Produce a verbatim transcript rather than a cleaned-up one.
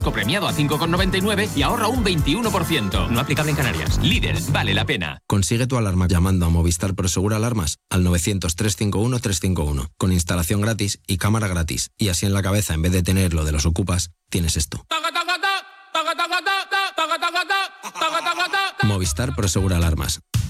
Premiado a cinco con noventa y nueve y ahorra un veintiuno por ciento. No aplicable en Canarias. Lidl, vale la pena. Consigue tu alarma llamando a Movistar Prosegur Alarmas al novecientos, trescientos cincuenta y uno, trescientos cincuenta y uno. Con instalación gratis y cámara gratis. Y así en la cabeza, en vez de tener lo de los ocupas, tienes esto. Movistar Prosegur Alarmas.